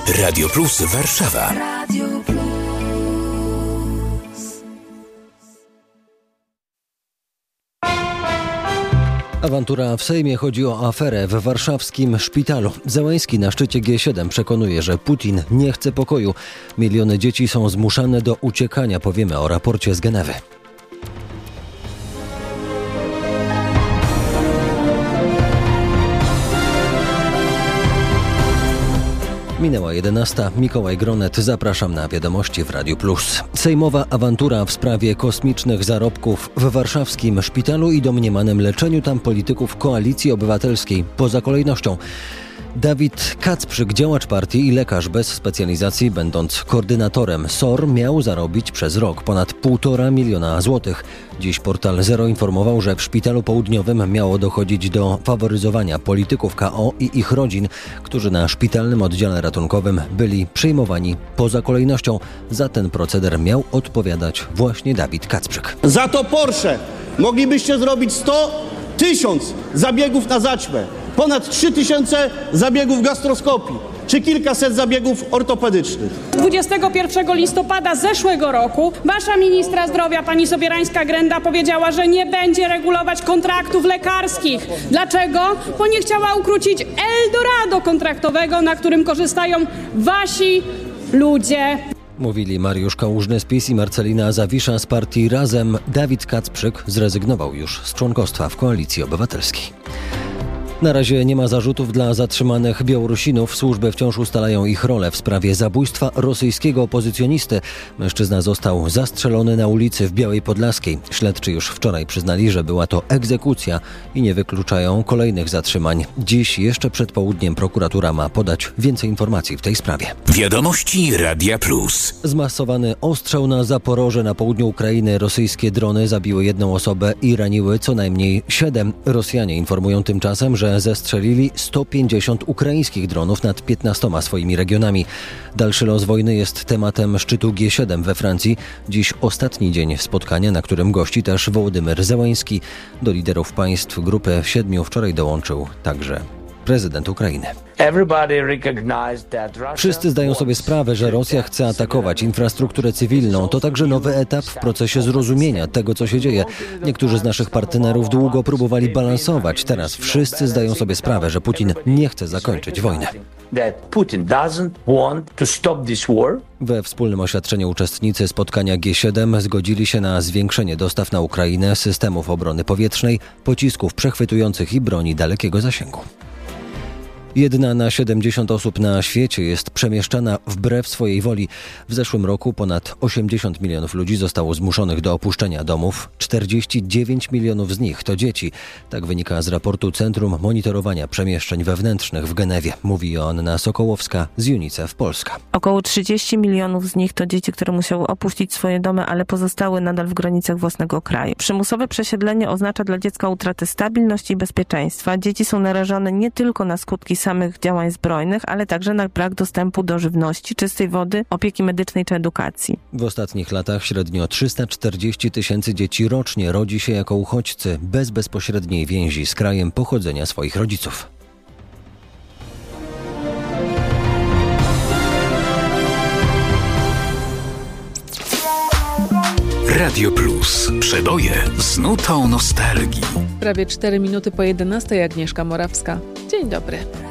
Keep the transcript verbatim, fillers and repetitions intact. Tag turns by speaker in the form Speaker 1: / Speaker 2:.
Speaker 1: Radio Plus Warszawa. Radio Plus.
Speaker 2: Awantura w Sejmie. Chodzi o aferę w warszawskim szpitalu. Zełenski na szczycie G siedem przekonuje, że Putin nie chce pokoju. Miliony dzieci są zmuszane do uciekania. Powiemy o raporcie z Genewy. Minęła jedenasta. Mikołaj Gronet. Zapraszam na wiadomości w Radiu Plus. Sejmowa awantura w sprawie kosmicznych zarobków w warszawskim szpitalu i domniemanym leczeniu tam polityków Koalicji Obywatelskiej. Poza kolejnością. Dawid Kacprzyk, działacz partii i lekarz bez specjalizacji, będąc koordynatorem S O R, miał zarobić przez rok ponad półtora miliona złotych. Dziś portal Zero informował, że w szpitalu południowym miało dochodzić do faworyzowania polityków K O i ich rodzin, którzy na szpitalnym oddziale ratunkowym byli przyjmowani poza kolejnością. Za ten proceder miał odpowiadać właśnie Dawid Kacprzyk.
Speaker 3: Za to Porsche moglibyście zrobić sto, tysiąc zabiegów na zaćmę. Ponad trzy tysiące zabiegów gastroskopii, czy kilkaset zabiegów ortopedycznych.
Speaker 4: dwudziestego pierwszego listopada zeszłego roku wasza ministra zdrowia, pani Sobierańska-Grenda, powiedziała, że nie będzie regulować kontraktów lekarskich. Dlaczego? Bo nie chciała ukrócić Eldorado kontraktowego, na którym korzystają wasi ludzie.
Speaker 2: Mówili Mariusz Kałużny z PiS i Marcelina Zawisza z partii Razem. Dawid Kacprzyk zrezygnował już z członkostwa w Koalicji Obywatelskiej. Na razie nie ma zarzutów dla zatrzymanych Białorusinów. Służby wciąż ustalają ich rolę w sprawie zabójstwa rosyjskiego opozycjonisty. Mężczyzna został zastrzelony na ulicy w Białej Podlaskiej. Śledczy już wczoraj przyznali, że była to egzekucja i nie wykluczają kolejnych zatrzymań. Dziś jeszcze przed południem prokuratura ma podać więcej informacji w tej sprawie.
Speaker 1: Wiadomości Radia Plus.
Speaker 2: Zmasowany ostrzał na Zaporoże na południu Ukrainy. Rosyjskie drony zabiły jedną osobę i raniły co najmniej siedem. Rosjanie informują tymczasem, że zestrzelili sto pięćdziesiąt ukraińskich dronów nad piętnastoma swoimi regionami. Dalszy los wojny jest tematem szczytu G siedem we Francji. Dziś ostatni dzień spotkania, na którym gości też Wołodymyr Zełenski. Do liderów państw grupy siedmiu wczoraj dołączył także prezydent Ukrainy. Wszyscy zdają sobie sprawę, że Rosja chce atakować infrastrukturę cywilną. To także nowy etap w procesie zrozumienia tego, co się dzieje. Niektórzy z naszych partnerów długo próbowali balansować. Teraz wszyscy zdają sobie sprawę, że Putin nie chce zakończyć wojny. We wspólnym oświadczeniu uczestnicy spotkania G siedem zgodzili się na zwiększenie dostaw na Ukrainę systemów obrony powietrznej, pocisków przechwytujących i broni dalekiego zasięgu. Jedna na siedemdziesiąt osób na świecie jest przemieszczana wbrew swojej woli. W zeszłym roku ponad osiemdziesiąt milionów ludzi zostało zmuszonych do opuszczenia domów. czterdzieści dziewięć milionów z nich to dzieci. Tak wynika z raportu Centrum Monitorowania Przemieszczeń Wewnętrznych w Genewie. Mówi Joanna Sokołowska z UNICEF Polska.
Speaker 5: Około trzydzieści milionów z nich to dzieci, które musiały opuścić swoje domy, ale pozostały nadal w granicach własnego kraju. Przymusowe przesiedlenie oznacza dla dziecka utratę stabilności i bezpieczeństwa. Dzieci są narażone nie tylko na skutki samych działań zbrojnych, ale także na brak dostępu do żywności, czystej wody, opieki medycznej czy edukacji.
Speaker 2: W ostatnich latach średnio trzysta czterdzieści tysięcy dzieci rocznie rodzi się jako uchodźcy bez bezpośredniej więzi z krajem pochodzenia swoich rodziców.
Speaker 1: Radio Plus. Przeboje z nutą nostalgii.
Speaker 6: Prawie cztery minuty po jedenastej. Agnieszka Morawska. Dzień dobry.